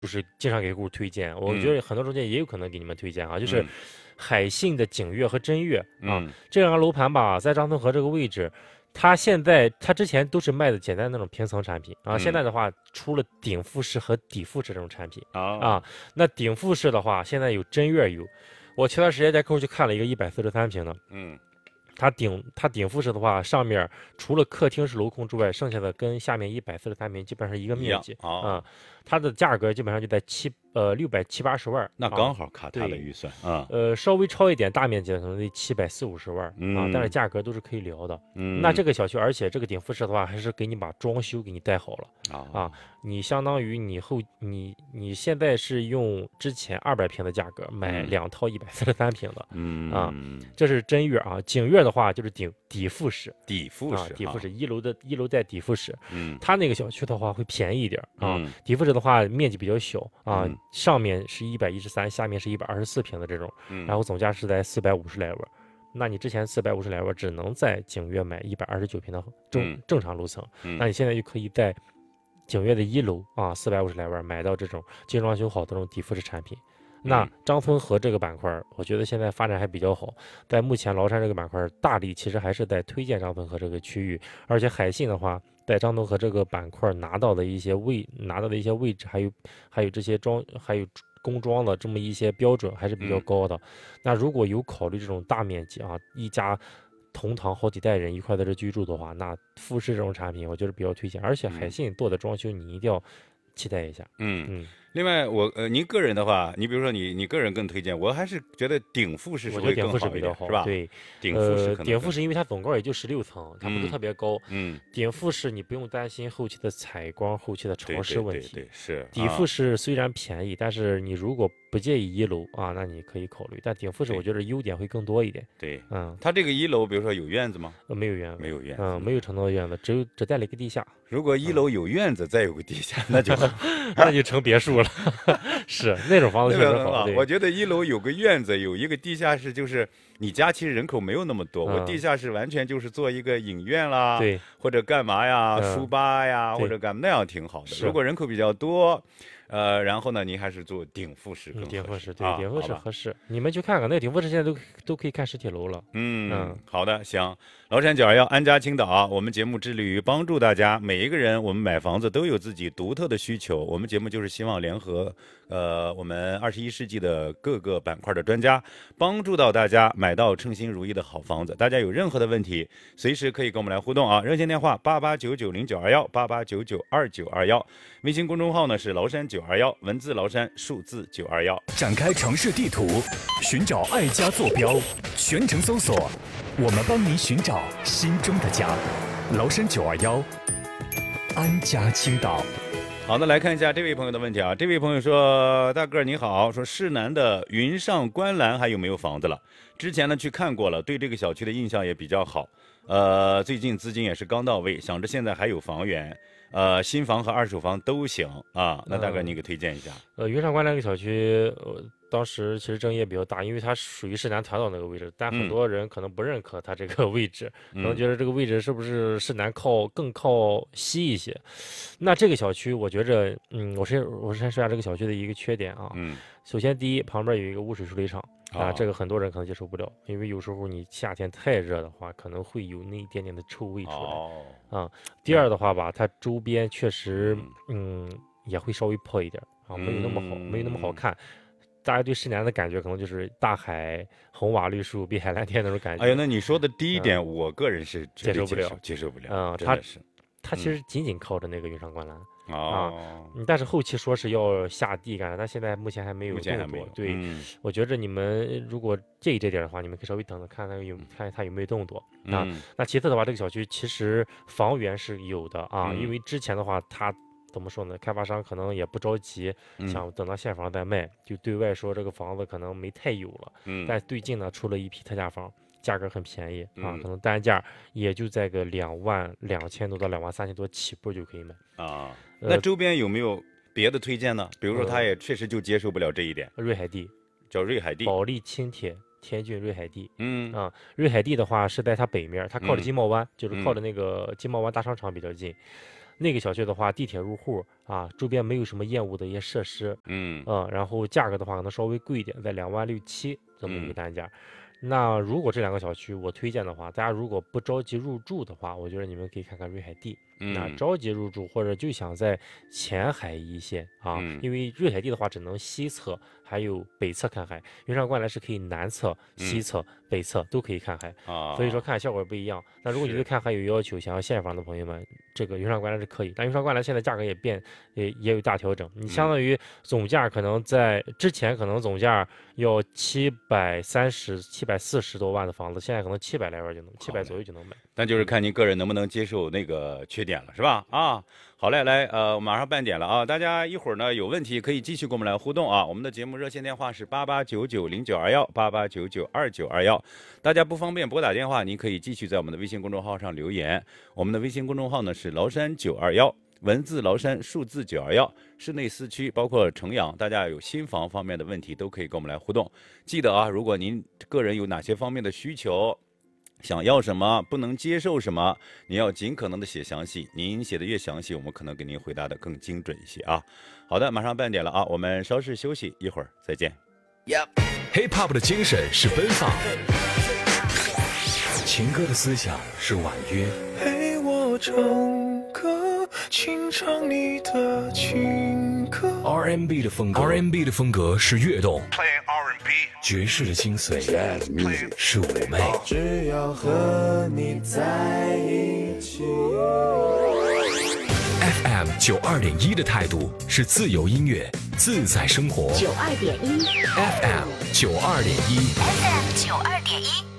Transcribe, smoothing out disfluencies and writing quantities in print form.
就是经常给客户推荐，我觉得很多中介也有可能给你们推荐啊，就是海信的景悦和真悦啊，这两个楼盘吧，在张村河这个位置。它之前都是卖的简单的那种平层产品啊，现在的话出了顶复式和底复式这种产品啊。那顶复式的话，现在有真悦有，我前段时间带客户去看了一个143平的，它顶复式的话，上面除了客厅是镂空之外，剩下的跟下面143平基本上一个面积啊。它的价格基本上就在670-80万， 那刚好卡他的预算啊。 稍微超一点大面积的可能得740-50万啊，但是价格都是可以聊的。那这个小区，而且这个顶复式的话，还是给你把装修给你带好了啊。你相当于你现在是用之前200平的价格买2套143平的，啊，这是真悦啊。景悦的话就是底复式， 底复式一楼带底复式，它那个小区的话会便宜一点啊。底复式的话面积比较小啊，上面是113，下面是124平的这种，然后总价是在450来万。那你之前450来万只能在景悦买129平的正常楼层，那你现在就可以在景悦的1楼啊450来万买到这种精装修好的这种底复式产品。那张村河这个板块，我觉得现在发展还比较好。在目前崂山这个板块，大力其实还是在推荐张村河这个区域，而且海信的话，在张村河这个板块拿到的一些位置，还有这些还有工装的这么一些标准还是比较高的。那如果有考虑这种大面积啊，一家同堂好几代人一块在这居住的话，那复式这种产品我觉得比较推荐。而且海信做的装修你一定要期待一下。 另外，您个人的话，你比如说你个人更推荐，我还是觉得顶复式会更好一点，是吧？ 对， 顶复式顶复式因为它总高也就16层，它不是特别高。顶复式你不用担心后期的采光、后期的潮湿问题。 对，是。 底复式虽然便宜，但是你如果不介意1楼啊，那你可以考虑。但顶复式我觉得优点会更多一点。 对，它这个1楼比如说有院子吗？ 没有院子， 没有院子， 没有承诺的院子，只带了一个地下。 如果1楼有院子，再有个地下，那就那就成别墅了。是那种房子确实好。 我觉得1楼有个院子，有一个地下室，就是你家其实人口没有那么多，我地下室完全就是做一个影院啦， 对， 或者干嘛呀，书吧呀，或者干嘛那样挺好的。如果人口比较多。然后呢，您还是做顶复式更合适。 顶复式对，顶复式合适。你们去看看，那个顶复式现在都可以看实体楼了。 好的，行。崂山921安家青岛，我们节目致力于帮助大家，每一个人，我们买房子都有自己独特的需求。我们节目就是希望联合我们21世纪的各个板块的专家，帮助到大家买到称心如意的好房子。大家有任何的问题，随时可以跟我们来互动啊！热线电话88990921，88992921。微信公众号呢是崂山921，文字崂山，数字921。 展开城市地图，寻找爱家坐标，全程搜索，我们帮您寻找心中的家。崂山921，安家青岛。 好的，来看一下这位朋友的问题啊。这位朋友说：“大个你好，说市南的云上观澜还有没有房子了？之前呢去看过了，对这个小区的印象也比较好。最近资金也是刚到位，想着现在还有房源。”新房和二手房都行啊，那大哥你给推荐一下。 云上观澜这个小区，当时其实争议也比较大，因为它属于市南团岛那个位置，但很多人可能不认可它这个位置，可能觉得这个位置是不是市南更靠西一些。那这个小区，我觉着，我先说一下这个小区的一个缺点啊。首先第一，旁边有一个污水处理厂。这个很多人可能接受不了，因为有时候你夏天太热的话，可能会有那一点点的臭味出来。第二的话吧，它周边确实，也会稍微破一点啊，没有那么好，没有那么好看。大家对市南的感觉可能就是大海、红瓦绿树、碧海蓝天那种感觉。 哎呀，那你说的第一点，我个人是接受不了。它其实仅靠着那个云上观澜。但是后期说是要下地干，但现在目前还没有动作。对，我觉着你们如果介意这点的话，你们可以稍微等等看它有没有动作啊。那其次的话，这个小区其实房源是有的啊，因为之前的话它怎么说呢？开发商可能也不着急，想等到现房再卖，就对外说这个房子可能没太有了。但最近呢出了一批特价房。价格很便宜啊，可能单价也就在个22000多到23000多起步就可以买啊。那周边有没有别的推荐呢？比如说他也确实就接受不了这一点。 瑞海地叫瑞海地， 保利轻铁天骏瑞海地。瑞海地的话是在它北面，它靠着金茂湾，就是靠着那个金茂湾大商场比较近。 那个小区的话，地铁入户啊，周边没有什么厌恶的一些设施，然后价格的话可能稍微贵一点，在2.6万7这么一个单价。那如果这2个小区我推荐的话，大家如果不着急入住的话，我觉得你们可以看看瑞海地。那着急入住或者就想在前海一线啊，因为瑞海地的话只能西侧还有北侧看海，云上观澜是可以南侧、西侧、北侧都可以看海啊，所以说看海效果不一样。那如果你对看海有要求，想要现房的朋友们，这个云上观澜是可以，但云上观澜现在价格也有大调整，你相当于总价可能在之前可能总价要740多万的房子，现在可能700来万就能，700左右就能买。 但就是看您个人能不能接受那个缺点了，是吧？啊，好嘞，来，马上半点了啊，大家一会儿呢有问题可以继续跟我们来互动啊。我们的节目热线电话是88990921，88992921。大家不方便拨打电话，您可以继续在我们的微信公众号上留言。我们的微信公众号呢是崂山921，文字崂山，数字921。市内4区包括城阳，大家有新房方面的问题都可以跟我们来互动。记得啊，如果您个人有哪些方面的需求，想要什么，不能接受什么，你要尽可能的写详细，您写的越详细，我们可能给您回答的更精准一些啊。好的，马上半点了啊，我们稍事休息一会儿再见。 Hip Hop 的精神是奔放，情歌的思想是婉约。 陪我唱歌，请唱你的情歌。 R&B 的风格，R&B 的风格是跃动。爵士的精髓是妩媚。 只要和你在一起。 FM 92.1的态度是自由音乐，自在生活。 92.1 FM 92.1 FM 92.1